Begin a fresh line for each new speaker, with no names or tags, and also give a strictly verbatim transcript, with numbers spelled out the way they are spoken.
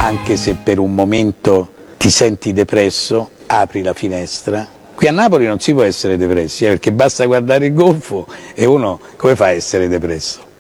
anche se per un momento ti senti depresso, apri la finestra. Qui a Napoli non si può essere depressi, eh, perché basta guardare il golfo e uno come fa a essere depresso?